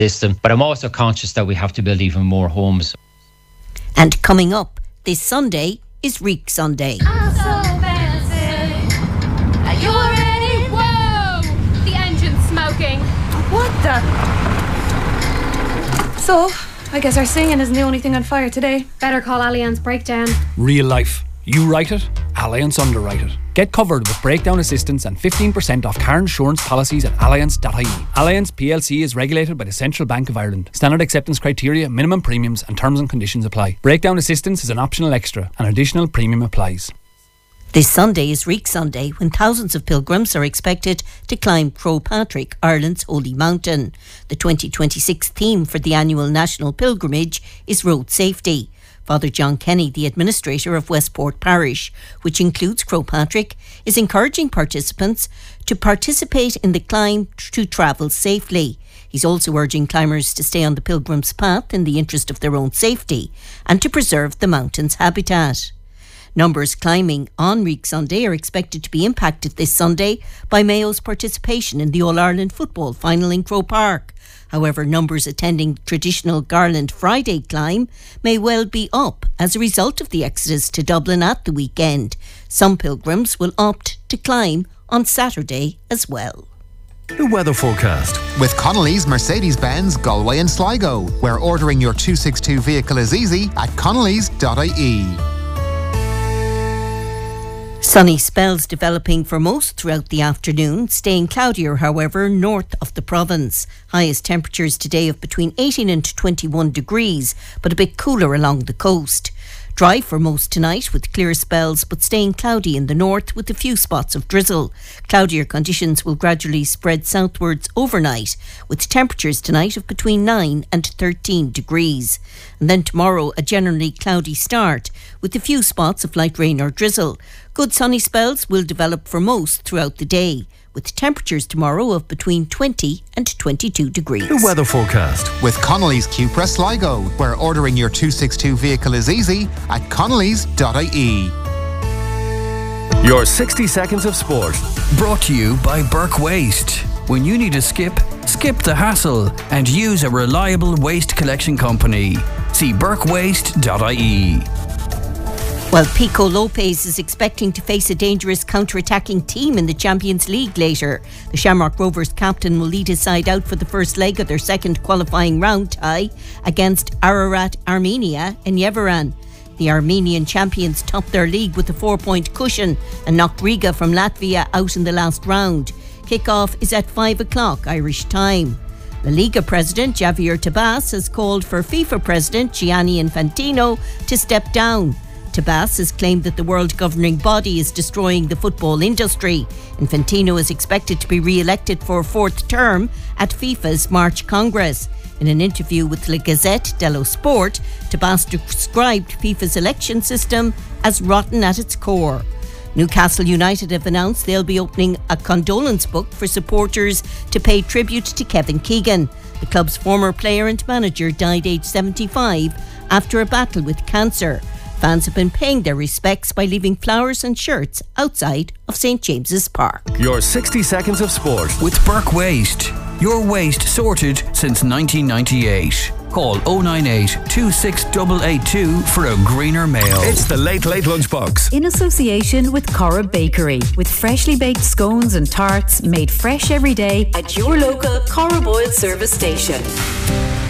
system. But I'm also conscious that we have to build even more homes. And coming up this Sunday is Reek Sunday. I'm so fancy. Are you ready? Whoa! The engine's smoking. What the? So, I guess our singing isn't the only thing on fire today. Better call Allianz Breakdown. Real life. You write it, Allianz underwrite it. Get covered with breakdown assistance and 15% off car insurance policies at allianz.ie. Allianz PLC is regulated by the Central Bank of Ireland. Standard acceptance criteria, minimum premiums and terms and conditions apply. Breakdown assistance is an optional extra. An additional premium applies. This Sunday is Reek Sunday, when thousands of pilgrims are expected to climb Croagh Patrick, Ireland's holy mountain. The 2026 theme for the annual national pilgrimage is road safety. Father John Kenny, the administrator of Westport Parish, which includes Croagh Patrick, is encouraging participants to participate in the climb to travel safely. He's also urging climbers to stay on the pilgrim's path in the interest of their own safety and to preserve the mountain's habitat. Numbers climbing on Reek Sunday are expected to be impacted this Sunday by Mayo's participation in the All-Ireland football final in Croke Park. However, numbers attending traditional Garland Friday climb may well be up as a result of the exodus to Dublin at the weekend. Some pilgrims will opt to climb on Saturday as well. The weather forecast. With Connolly's Mercedes-Benz Galway and Sligo, where ordering your 262 vehicle is easy at connellys.ie. Sunny spells developing for most throughout the afternoon, staying cloudier, however, north of the province. Highest temperatures today of between 18 and 21 degrees, but a bit cooler along the coast. Dry for most tonight with clear spells, but staying cloudy in the north with a few spots of drizzle. Cloudier conditions will gradually spread southwards overnight, with temperatures tonight of between 9 and 13 degrees. And then tomorrow, a generally cloudy start, with a few spots of light rain or drizzle. Good sunny spells will develop for most throughout the day, with temperatures tomorrow of between 20 and 22 degrees. The weather forecast. With Connolly's Cupra Sligo, where ordering your 262 vehicle is easy at connellys.ie. Your 60 seconds of sport. Brought to you by Burke Waste. When you need a skip the hassle and use a reliable waste collection company. See burkewaste.ie. Well, Pico Lopez is expecting to face a dangerous counter-attacking team in the Champions League later. The Shamrock Rovers captain will lead his side out for the first leg of their second qualifying round tie against Ararat Armenia in Yerevan. The Armenian champions topped their league with a 4-point cushion and knocked Riga from Latvia out in the last round. Kick-off is at 5 o'clock Irish time. La Liga president Javier Tebas has called for FIFA president Gianni Infantino to step down. Tebas has claimed that the world governing body is destroying the football industry. Infantino is expected to be re-elected for a fourth term at FIFA's March Congress. In an interview with La Gazzetta dello Sport, Tebas described FIFA's election system as rotten at its core. Newcastle United have announced they'll be opening a condolence book for supporters to pay tribute to Kevin Keegan. The club's former player and manager died aged 75 after a battle with cancer. Fans have been paying their respects by leaving flowers and shirts outside of St James's Park. Your 60 seconds of sport. With Burke Waste. Your waste sorted since 1998. Call 098 26882 for a greener mail. It's the Late Late Lunchbox. In association with Cora Bakery, with freshly baked scones and tarts made fresh every day at your local Cora Boyle service station.